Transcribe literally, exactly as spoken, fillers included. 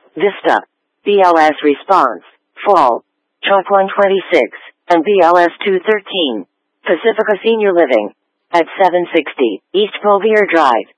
Vista, B L S Response, Fall, Truck one twenty-six, and B L S two thirteen, Pacifica Senior Living, at seven sixty East Bouvier Drive.